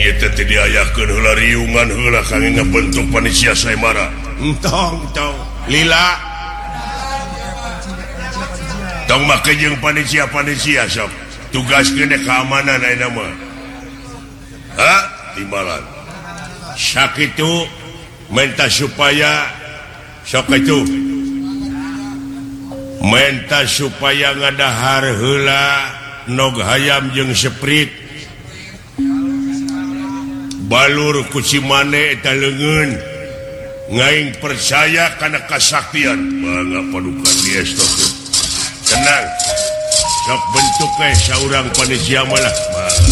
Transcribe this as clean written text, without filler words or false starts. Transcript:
riungan bentuk panitia saya marah lila tong make jeung panitia sok tugas kena keamanan nama timbalan sakitu minta supaya sok itu minta supaya ngadahar heula nog hayam jeung seprit balur kucimane eta leungeun ngaing percaya kana kasaktian bangga paduka diestok tenang sok bentuk saurang panitia malah